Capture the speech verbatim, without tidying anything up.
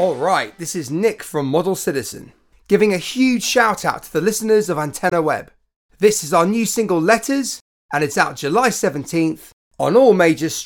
Alright, this is Nick from Model Citizen, giving a huge shout out to the listeners of Antenna Web. This is our new single Letters, and it's out July seventeenth on all major